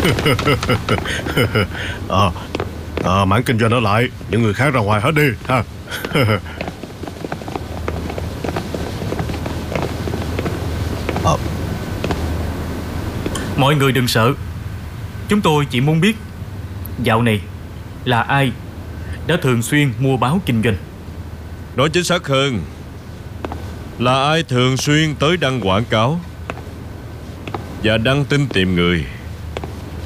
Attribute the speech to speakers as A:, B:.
A: Mảng kinh doanh ở lại, những người khác ra ngoài hết đi ha.
B: Mọi người đừng sợ. Chúng tôi chỉ muốn biết dạo này là ai đã thường xuyên mua báo kinh doanh.
C: Nói chính xác hơn là ai thường xuyên tới đăng quảng cáo và đăng tin tìm người